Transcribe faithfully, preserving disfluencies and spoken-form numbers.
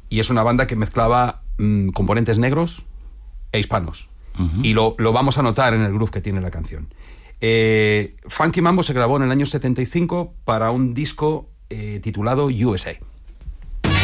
y es una banda que mezclaba mmm, componentes negros e hispanos. Uh-huh. Y lo, lo vamos a notar en el groove que tiene la canción. Eh, Funky Mambo se grabó en el año setenta y cinco para un disco eh, titulado U S A.